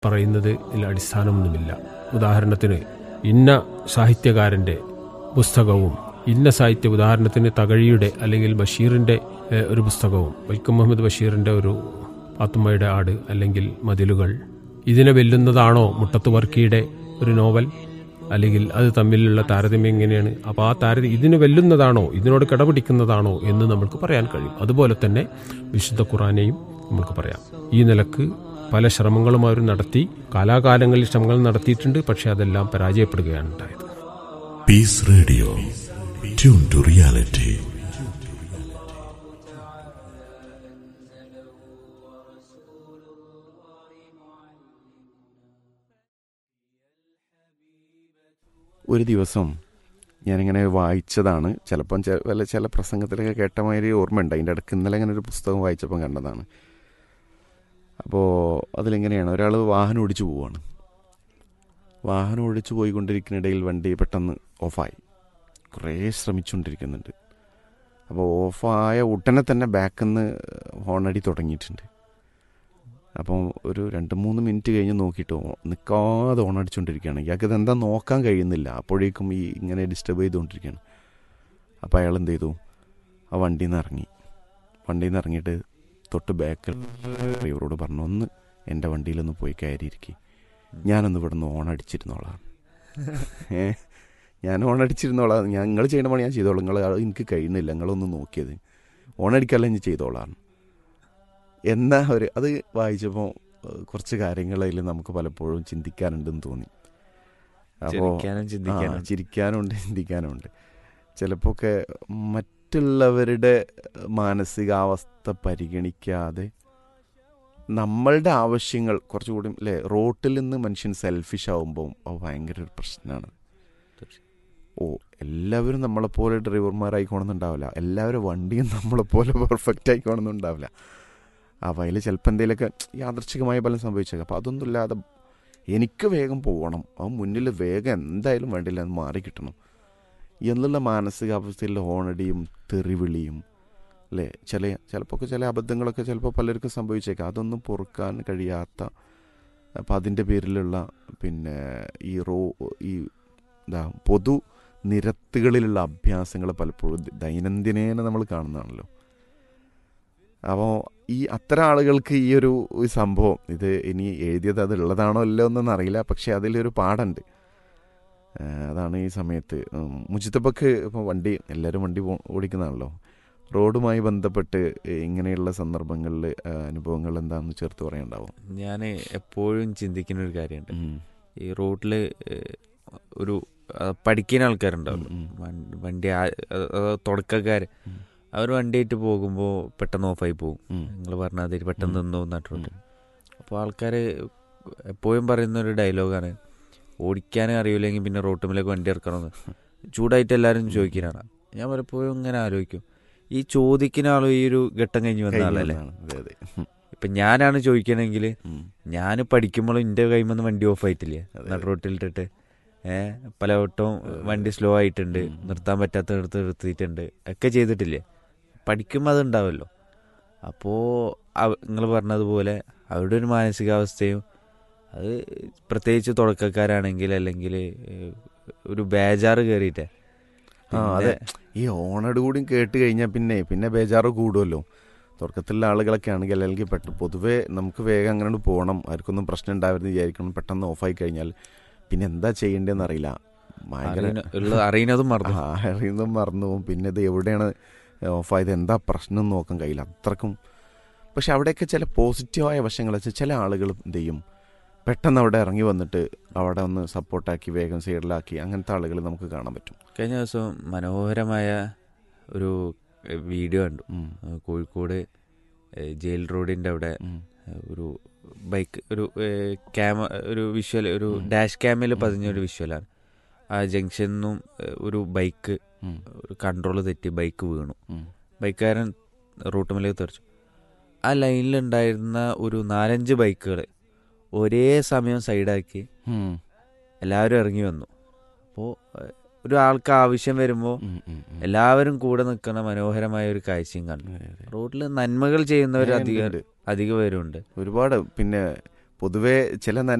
പറയുന്നതിൽ അടിസ്ഥാനമൊന്നുമില്ല. ഉദാഹരണത്തിന് ഇന്ന സാഹിത്യകാരൻ്റെ പുസ്തകവും ഇന്ന ഉദാഹരണത്തിന് തകഴിയുടെ അല്ലെങ്കിൽ ബഷീറിൻ്റെ ഒരു പുസ്തകവും വൈക്കം മുഹമ്മദ് ബഷീറിൻ്റെ ഒരു പാത്തുമ്മയുടെ ആട് അല്ലെങ്കിൽ മതിലുകൾ ഇതിനെ വെല്ലുന്നതാണോ മുട്ടത്ത് വർക്കിയുടെ ഒരു നോവൽ? അല്ലെങ്കിൽ അത് തമ്മിലുള്ള താരതമ്യം എങ്ങനെയാണ്? അപ്പോൾ ആ ഇതിന് വെല്ലുന്നതാണോ, ഇതിനോട് കിടപിടിക്കുന്നതാണോ എന്ന് നമുക്ക് പറയാൻ കഴിയും. അതുപോലെ തന്നെ വിശുദ്ധ ഖുർആനെയും നമുക്ക് പറയാം. ഈ നിലക്ക് പല ശ്രമങ്ങളും അവർ നടത്തി, കാലാകാലങ്ങളിൽ ശ്രമങ്ങൾ നടത്തിയിട്ടുണ്ട്. പക്ഷെ അതെല്ലാം പരാജയപ്പെടുകയാണ് ഉണ്ടായത്. Piece radio, tune to reality. ഒരു ദിവസം ഞാനിങ്ങനെ വായിച്ചതാണ്, ചിലപ്പം ചില പ്രസംഗത്തിലൊക്കെ കേട്ട മാതിരി ഓർമ്മയുണ്ട്. അതിൻ്റെ ഇടയ്ക്ക് ഇന്നലെ ഇങ്ങനെ ഒരു പുസ്തകം വായിച്ചപ്പം കണ്ടതാണ്. അപ്പോൾ അതിലെങ്ങനെയാണ്, ഒരാൾ വാഹനം ഓടിച്ചു പോവുകയാണ്. വാഹനം ഓടിച്ചു പോയിക്കൊണ്ടിരിക്കുന്നിടയിൽ വണ്ടി പെട്ടെന്ന് ഓഫായി. കുറേ ശ്രമിച്ചുകൊണ്ടിരിക്കുന്നുണ്ട്. അപ്പോൾ ഓഫായ ഉടനെ തന്നെ ബാക്കിൽ നിന്ന് ഹോണടി തുടങ്ങിയിട്ടുണ്ട്. അപ്പം ഒരു 2-3 മിനിറ്റ് കഴിഞ്ഞ് നോക്കിയിട്ട് നിൽക്കാതെ ഹോണടിച്ചുകൊണ്ടിരിക്കുകയാണ്. ഇയാൾക്ക് ഇതെന്താ നോക്കാൻ കഴിയുന്നില്ല. അപ്പോഴേക്കും ഇങ്ങനെ ഡിസ്റ്റർബ് ചെയ്തുകൊണ്ടിരിക്കുകയാണ്. അപ്പോൾ അയാൾ എന്ത് ചെയ്തു, ആ വണ്ടിയിൽ നിന്ന് ഇറങ്ങിയിട്ട് തൊട്ട് ബാക്കിൽ ഡ്രൈവറോട് പറഞ്ഞു, ഒന്ന് എൻ്റെ വണ്ടിയിലൊന്ന് പോയി കയറിയിരിക്കും, ഞാനൊന്ന് ഇവിടെ നിന്ന് ഓണടിച്ചിരുന്നോളാം. ഞാൻ ഓണടിച്ചിരുന്നോളാം, നിങ്ങൾ ചെയ്യണ പണി ഞാൻ ചെയ്തോളാം, എനിക്ക് കഴിയുന്നില്ല, നിങ്ങളൊന്ന് നോക്കിയത്, ഓണടിക്കാല്ലേ ഞാൻ ചെയ്തോളാം എന്നാ അത് വായിച്ചപ്പോൾ കുറച്ച് കാര്യങ്ങളിൽ നമുക്ക് പലപ്പോഴും ചിന്തിക്കാനുണ്ടെന്ന് തോന്നി. അപ്പോൾ ചിരിക്കാനുണ്ട്, ചിന്തിക്കാനുണ്ട്. ചിലപ്പോൾ ഒക്കെ മറ്റുള്ളവരുടെ മാനസികാവസ്ഥ പരിഗണിക്കാതെ നമ്മളുടെ ആവശ്യങ്ങൾ കുറച്ചുകൂടി അല്ലേ, റോട്ടിൽ നിന്ന് മനുഷ്യൻ സെൽഫിഷ് ആവുമ്പോൾ അത് ഭയങ്കര ഒരു പ്രശ്നമാണ്. എല്ലാവരും നമ്മളെപ്പോലെ ഡ്രൈവർമാരായിക്കോണമെന്നുണ്ടാവില്ല, എല്ലാവരും വണ്ടിയും നമ്മളെപ്പോലെ പെർഫെക്റ്റ് ആയിക്കോണമെന്നുണ്ടാവില്ല. അപ്പോൾ അതിൽ ചിലപ്പോൾ എന്തെങ്കിലുമൊക്കെ യാദൃച്ഛികമായ ഫലം സംഭവിച്ചേക്കാം. അപ്പോൾ അതൊന്നുമില്ലാതെ എനിക്ക് വേഗം പോകണം, അത് മുന്നിൽ വേഗം എന്തായാലും വേണ്ടില്ല, അത് മാറി കിട്ടണം എന്നുള്ള മാനസികാവസ്ഥയിൽ ഹോണടിയും തെറിവിളിയും അല്ലേ, ചിലപ്പോൾ ചില അബദ്ധങ്ങളൊക്കെ ചിലപ്പോൾ പലർക്കും സംഭവിച്ചേക്കാം. അതൊന്നും പൊറുക്കാൻ കഴിയാത്ത, അപ്പം അതിൻ്റെ പേരിലുള്ള പിന്നെ ഈ പൊതു നിരത്തുകളിലുള്ള അഭ്യാസങ്ങൾ പലപ്പോഴും ദൈനംദിനേന നമ്മൾ കാണുന്നതാണല്ലോ. അപ്പോൾ അത്തരം ആളുകൾക്ക് ഈ ഒരു സംഭവം, ഇത് ഇനി എഴുതിയത് അത് ഉള്ളതാണോ അല്ലോ എന്നൊന്നും അറിയില്ല, പക്ഷേ അതിലൊരു പാടുണ്ട്. അതാണ് ഈ സമയത്ത് മുജിത്തബക്ക് ഇപ്പോൾ എല്ലാവരും വണ്ടി ഓടിക്കുന്നതാണല്ലോ, റോഡുമായി ബന്ധപ്പെട്ട് ഇങ്ങനെയുള്ള സന്ദർഭങ്ങളിൽ അനുഭവങ്ങൾ എന്താണെന്ന് ചേർത്ത് പറയാനുണ്ടാവും. ഞാൻ എപ്പോഴും ചിന്തിക്കുന്ന ഒരു കാര്യമുണ്ട്, ഈ റോഡിൽ ഒരു പഠിക്കുന്ന ആൾക്കാരുണ്ടാവും, വണ്ടി തുടക്കക്കാർ, അവർ വണ്ടിയായിട്ട് പോകുമ്പോൾ പെട്ടെന്ന് ഓഫായി പോകും. നിങ്ങൾ പറഞ്ഞാൽ അതിൽ പെട്ടെന്ന് നിന്നോ നട്ടുണ്ട്. അപ്പോൾ ആൾക്കാർ എപ്പോഴും പറയുന്നൊരു ഡയലോഗാണ്, ഓടിക്കാനും അറിയില്ലെങ്കിൽ പിന്നെ റോട്ടുമിലേക്ക് വണ്ടി ഇറക്കണമെന്ന് ചൂടായിട്ട് എല്ലാവരും ചോദിക്കാനാണ്. ഞാൻ പലപ്പോഴും ഇങ്ങനെ ആലോചിക്കും, ഈ ചോദിക്കുന്ന ആളും ഈ ഒരു ഘട്ടം കഴിഞ്ഞ് വന്ന ആളല്ലേ. ഇപ്പം ഞാനാണ് ചോദിക്കണമെങ്കിൽ ഞാൻ പഠിക്കുമ്പോഴും എൻ്റെ കൈയിൽ നിന്ന് വണ്ടി ഓഫായിട്ടില്ലേ, നടുറോട്ടിലിട്ടിട്ട് പലവട്ടവും വണ്ടി സ്ലോ ആയിട്ടുണ്ട്, നിർത്താൻ പറ്റാത്തടുത്ത് നിർത്തിയിട്ടുണ്ട്, ഒക്കെ ചെയ്തിട്ടില്ലേ. പഠിക്കുമ്പോൾ അതുണ്ടാവുമല്ലോ. അപ്പോൾ നിങ്ങൾ പറഞ്ഞതുപോലെ അവരുടെ ഒരു മാനസികാവസ്ഥയും, അത് പ്രത്യേകിച്ച് തുടക്കക്കാരാണെങ്കിൽ അല്ലെങ്കിൽ ഒരു ബേജാറ് കയറിയിട്ടേ. അതെ, ഈ ഓണട് കൂടി കേട്ട് കഴിഞ്ഞാൽ പിന്നെ ബേജാറ് കൂടുമല്ലോ. തുടക്കത്തിലുള്ള ആളുകളൊക്കെ ആണെങ്കിൽ അല്ലെങ്കിൽ പൊതുവേ നമുക്ക് വേഗം അങ്ങനെ പോകണം, ആർക്കൊന്നും പ്രശ്നം ഉണ്ടാവരുന്ന് വിചാരിക്കണം. പെട്ടെന്ന് ഓഫായി കഴിഞ്ഞാൽ പിന്നെ എന്താ ചെയ്യേണ്ടതെന്ന് അറിയില്ല, അറിയുന്നതും മറന്നു പോകും. പിന്നെ ഇത് എവിടെയാണ് ഓഫായത്, എന്താ പ്രശ്നം നോക്കാൻ കഴിയില്ല അത്രക്കും. പക്ഷെ അവിടെയൊക്കെ ചില പോസിറ്റീവായ വശങ്ങൾ വെച്ചാൽ ചില ആളുകൾ എന്ത് ചെയ്യും, പെട്ടെന്ന് അവിടെ ഇറങ്ങി വന്നിട്ട് അവിടെ ഒന്ന് സപ്പോർട്ടാക്കി വേഗം സൈഡിലാക്കി, അങ്ങനത്തെ ആളുകൾ നമുക്ക് കാണാൻ പറ്റും. കഴിഞ്ഞ ദിവസം മനോഹരമായ ഒരു വീഡിയോ കണ്ടു. കോഴിക്കോട് ജയിൽ റോഡിൻ്റെ അവിടെ ഒരു ബൈക്ക്, ഒരു വിഷ്വൽ, ഒരു ഡാഷ് ക്യാമിൽ പതിഞ്ഞൊരു വിഷ്വലാണ്. ആ ജംഗ്ഷനിൽ നിന്നും ഒരു ബൈക്ക്, ഒരു കൺട്രോൾ തെറ്റി ബൈക്ക് വീണു. ബൈക്കുകാരൻ റൂട്ടുമിലേക്ക് തെറിച്ചു. ആ ലൈനിലുണ്ടായിരുന്ന ഒരു 4-5 ബൈക്കുകൾ ഒരേ സമയം സൈഡാക്കി എല്ലാവരും ഇറങ്ങി വന്നു. അപ്പോൾ ഒരാൾക്ക് ആവശ്യം വരുമ്പോൾ എല്ലാവരും കൂടെ നിൽക്കുന്ന മനോഹരമായ ഒരു കാഴ്ചയും കണ്ടു. റോഡിൽ നന്മകൾ ചെയ്യുന്നവർ അധികം പേരുണ്ട്, ഒരുപാട്. പിന്നെ പൊതുവേ ചില